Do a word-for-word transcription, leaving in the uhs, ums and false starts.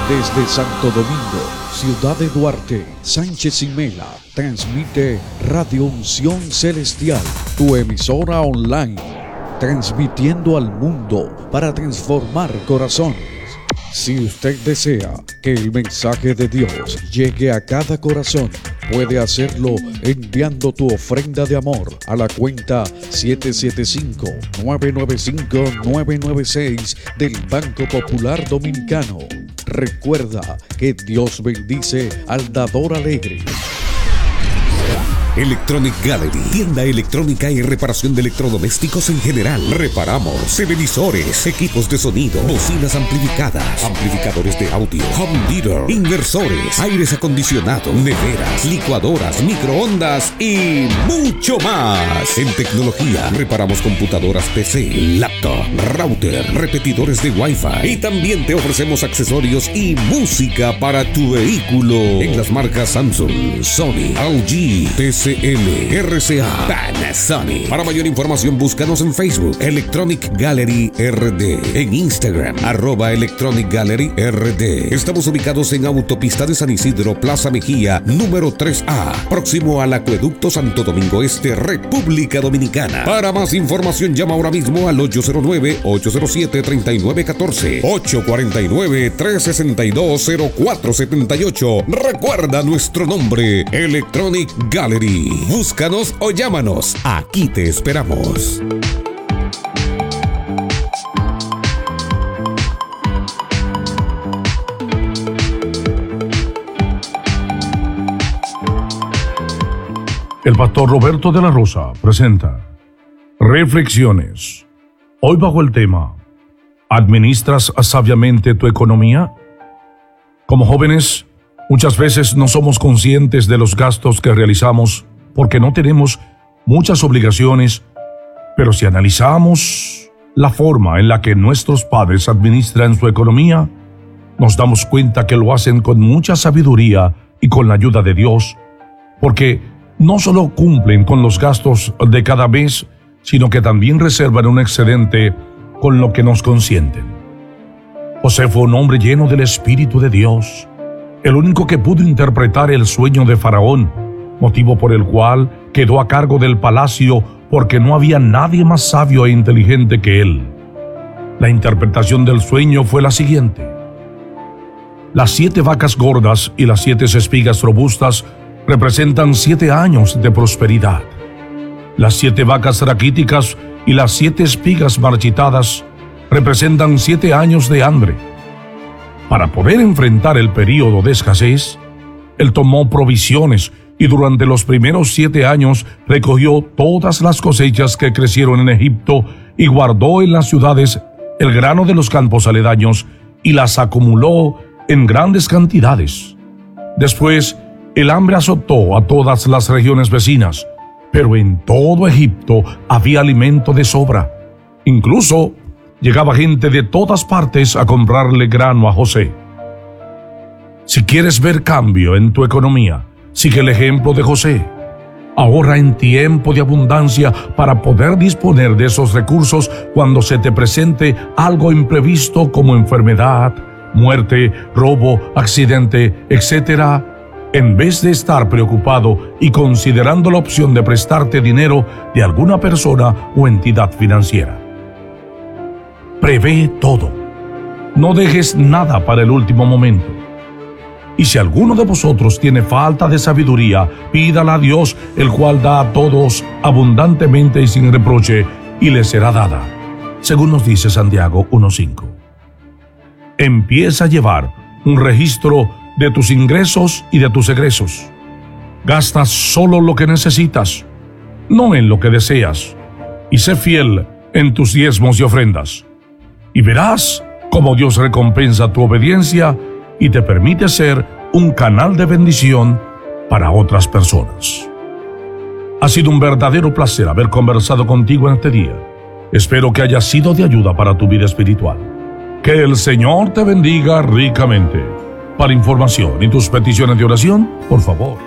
Desde Santo Domingo, Ciudad de Duarte, Sánchez y Mela, transmite Radio Unción Celestial, tu emisora online, transmitiendo al mundo para transformar corazones. Si usted desea que el mensaje de Dios llegue a cada corazón, puede hacerlo enviando tu ofrenda de amor a la cuenta siete siete cinco, nueve nueve cinco, nueve nueve seis del Banco Popular Dominicano. Recuerda que Dios bendice al dador alegre. Electronic Gallery, tienda electrónica y reparación de electrodomésticos en general. Reparamos televisores, equipos de sonido, bocinas amplificadas, amplificadores de audio, home theater, inversores, aires acondicionados, neveras, licuadoras, microondas y mucho más. En tecnología, reparamos computadoras P C, laptop, router, repetidores de Wi-Fi y también te ofrecemos accesorios y música para tu vehículo en las marcas Samsung, Sony, L G, T C L, R C A, Panasonic. Para mayor información búscanos en Facebook Electronic Gallery R D, en Instagram arroba Electronic Gallery R D. Estamos ubicados en Autopista de San Isidro, Plaza Mejía, número tres A, próximo al Acueducto Santo Domingo Este, República Dominicana. Para más información llama ahora mismo al ocho cero nueve, ocho cero siete, tres nueve uno cuatro, ocho cuatro nueve, tres seis dos, cero cuatro siete ocho. Recuerda nuestro nombre, Electronic Gallery. Búscanos o llámanos. Aquí te esperamos. El pastor Roberto de la Rosa presenta Reflexiones. Hoy bajo el tema ¿administras sabiamente tu economía? Como jóvenes, muchas veces no somos conscientes de los gastos que realizamos porque no tenemos muchas obligaciones, pero si analizamos la forma en la que nuestros padres administran su economía, nos damos cuenta que lo hacen con mucha sabiduría y con la ayuda de Dios, porque no solo cumplen con los gastos de cada mes, sino que también reservan un excedente con lo que nos consienten. José fue un hombre lleno del Espíritu de Dios, el único que pudo interpretar el sueño de Faraón, motivo por el cual quedó a cargo del palacio porque no había nadie más sabio e inteligente que él. La interpretación del sueño fue la siguiente: las siete vacas gordas y las siete espigas robustas representan siete años de prosperidad. Las siete vacas raquíticas y las siete espigas marchitadas representan siete años de hambre. Para poder enfrentar el período de escasez, él tomó provisiones y durante los primeros siete años recogió todas las cosechas que crecieron en Egipto y guardó en las ciudades el grano de los campos aledaños y las acumuló en grandes cantidades. Después, el hambre azotó a todas las regiones vecinas, pero en todo Egipto había alimento de sobra. Incluso llegaba gente de todas partes a comprarle grano a José. Si quieres ver cambio en tu economía, sigue el ejemplo de José. Ahorra en tiempo de abundancia para poder disponer de esos recursos cuando se te presente algo imprevisto como enfermedad, muerte, robo, accidente, etcétera, en vez de estar preocupado y considerando la opción de prestarte dinero de alguna persona o entidad financiera. Prevé todo. No dejes nada para el último momento. Y si alguno de vosotros tiene falta de sabiduría, pídala a Dios, el cual da a todos abundantemente y sin reproche, y le será dada, según nos dice Santiago uno cinco. Empieza a llevar un registro de tus ingresos y de tus egresos. Gasta solo lo que necesitas, no en lo que deseas, y sé fiel en tus diezmos y ofrendas. Y verás cómo Dios recompensa tu obediencia y te permite ser un canal de bendición para otras personas. Ha sido un verdadero placer haber conversado contigo en este día. Espero que haya sido de ayuda para tu vida espiritual. Que el Señor te bendiga ricamente. Para información y tus peticiones de oración, por favor,